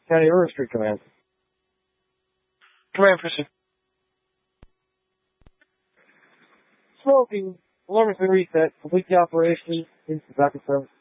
County Aurora Street Command. Command person. Smoking. Alarm has been reset. Complete the operation. Instant backup service.